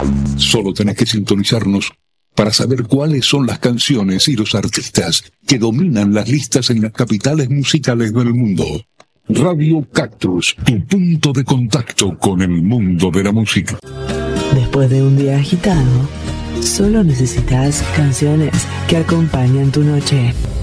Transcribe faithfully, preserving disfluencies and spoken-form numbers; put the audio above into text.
Solo tenés que sintonizarnos para saber cuáles son las canciones y los artistas que dominan las listas en las capitales musicales del mundo. Radio Cactus, tu punto de contacto con el mundo de la música. Después de un día agitado, solo necesitas canciones que acompañan tu noche.